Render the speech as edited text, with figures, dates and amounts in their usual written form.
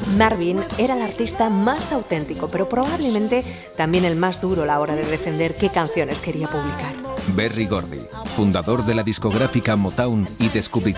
Marvin era el artista más auténtico, pero probablemente también el más duro a la hora de defender qué canciones quería publicar. Berry Gordy, fundador de la discográfica Motown y descubridor